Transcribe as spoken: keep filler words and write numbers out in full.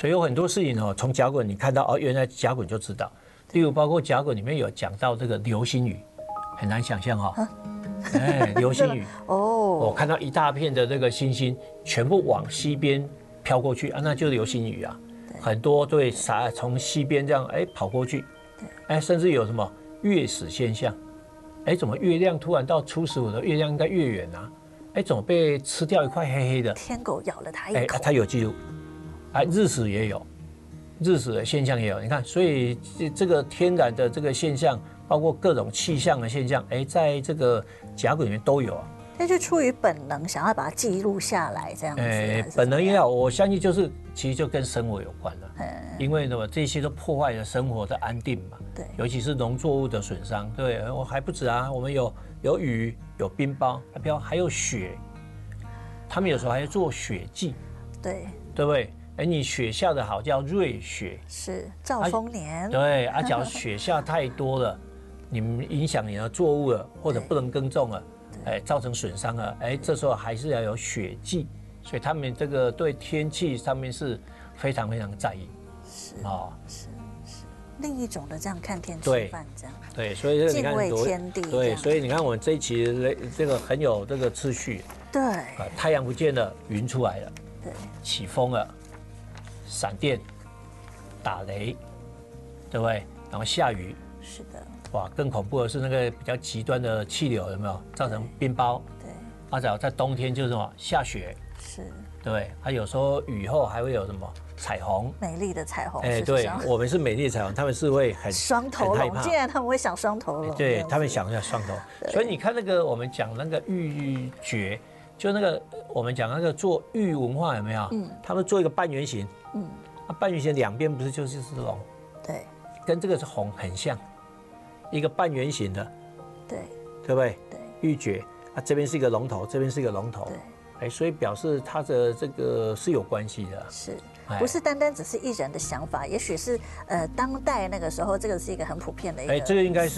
所以有很多事情哦，从甲骨文你看到哦，原来甲骨文就知道。例如包括甲骨文里面有讲到这个流星雨，很难想象哦。哎，流星雨哦，我看到一大片的这个星星全部往西边飘过去啊，那就是流星雨啊。很多对洒从西边这样哎跑过去，哎，甚至有什么月食现象，哎，怎么月亮突然到初十五的月亮应该越远啊？哎，怎么被吃掉一块黑黑的？ 天狗咬了它一口。 哎，它有记录，哎，日食也有，日食的现象也有。你看，所以这个天然的这个现象，包括各种气象的现象，哎，在这个甲骨里面都有啊。 那就出于本能，想要把它记录下来，这样子。哎， 本能也好，我相信就是其实就跟生活有关了。因为呢，这些都破坏了生活的安定嘛。 对， 尤其是农作物的损伤。对，我还不止啊，我们有有雨，有冰雹，还还有雪。他们有时候还做雪季。 对， 对不对？哎，你雪下的好叫瑞雪， 是兆丰年。 啊对，啊，假如雪下太多了，你们影响你的作物了，或者不能耕种了，哎，造成损伤了，哎，这时候还是要有雪季。所以他们这个对天气上面是非常非常在意。 是啊、哦，是是另一种的这样看天吃饭这样。 对，所以这个你看敬畏天地。 对，所以你看我们这一期这个很有这个秩序。 对。 啊，太阳不见了，云出来了。 对。 起风了，闪电，打雷，对不对？然后下雨。 是的。 哇，更恐怖的是那个比较极端的气流，有没有造成冰雹？ 对。 啊，早在冬天就是什么下雪。 是。 对不对？它有时候雨后还会有什么彩虹， 美丽的彩虹。 哎，对，我们是美丽的彩虹，他们是会很双头龙，竟然他们会想双头龙， 对他们想要双头。所以你看那个我们讲那个玉珏，就那个我们讲那个做玉文化有没有？嗯，他们做一个半圆形，嗯，那半圆形两边不是就是是龙？ 对， 跟这个是红很像，一个半圆形的， 对， 对不对？ 对， 玉珏啊，这边是一个龙头，这边是一个龙头， 对。 哎，所以表示它的这个是有关系的， 是不是单单只是一人的想法？也许是呃，当代那个时候，这个是一个很普遍的一个。 哎，这个应该是。